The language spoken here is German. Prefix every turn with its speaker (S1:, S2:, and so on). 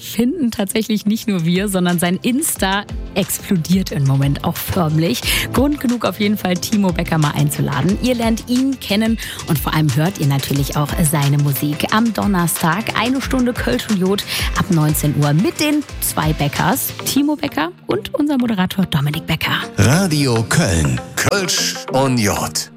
S1: finden tatsächlich nicht nur wir, sondern sein Insta explodiert im Moment auch förmlich. Grund genug auf jeden Fall, Timo Becker mal einzuladen. Ihr lernt ihn kennen und vor allem hört ihr natürlich auch seine Musik. Am Donnerstag 1 Stunde Kölsch und Jod ab 19 Uhr mit den 2 Beckers, Timo Becker und unser Moderator Dominik Becker.
S2: Radio Köln, Kölsch und Jod.